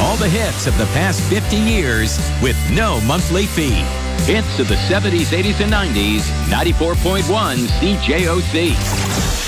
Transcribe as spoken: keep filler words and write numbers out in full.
all the hits of the past fifty years with no monthly fee. Hits of the seventies, eighties, and nineties, ninety-four point one C J O C.